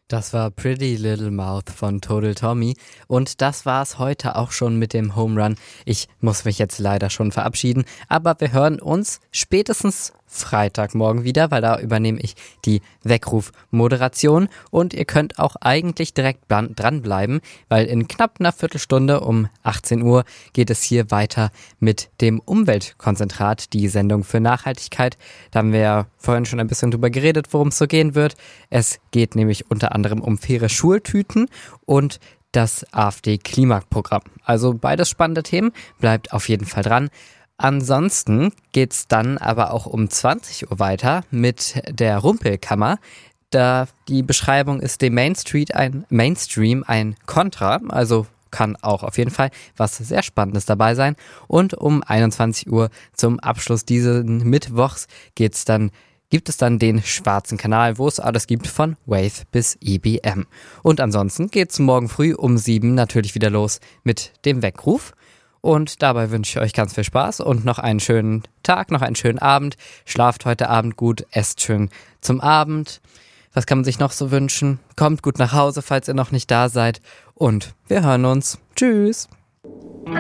Das war Pretty Little Mouth von Total Tommy und das war's heute auch schon mit dem Home Run. Ich muss mich jetzt leider schon verabschieden, aber wir hören uns spätestens Freitagmorgen wieder, weil da übernehme ich die Weckruf-Moderation und ihr könnt auch eigentlich direkt dranbleiben, weil in knapp einer Viertelstunde um 18 Uhr geht es hier weiter mit dem Umweltkonzentrat, die Sendung für Nachhaltigkeit. Da haben wir ja vorhin schon ein bisschen drüber geredet, worum es so gehen wird. Es geht nämlich unter anderem um faire Schultüten und das AfD-Klimaprogramm. Also beides spannende Themen, bleibt auf jeden Fall dran. Ansonsten geht's dann aber auch um 20 Uhr weiter mit der Rumpelkammer. Da die Beschreibung ist dem Mainstream ein Kontra, also kann auch auf jeden Fall was sehr Spannendes dabei sein. Und um 21 Uhr zum Abschluss dieses Mittwochs gibt es dann den schwarzen Kanal, wo es alles gibt von Wave bis EBM. Und ansonsten geht's morgen früh um 7 natürlich wieder los mit dem Weckruf. Und dabei wünsche ich euch ganz viel Spaß und noch einen schönen Tag, noch einen schönen Abend. Schlaft heute Abend gut, esst schön zum Abend. Was kann man sich noch so wünschen? Kommt gut nach Hause, falls ihr noch nicht da seid. Und wir hören uns. Tschüss.